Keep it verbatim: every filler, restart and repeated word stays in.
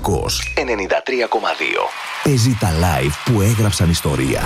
Ολυμπιακός ενενήντα τρία κόμμα δύο. Παίζει τα live που έγραψαν ιστορία.